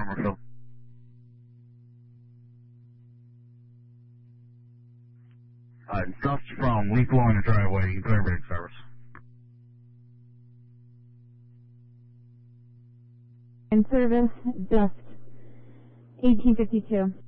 Summerfield. Dust from leaf blowing the driveway. You can clear brake service. In service, dust, 1852.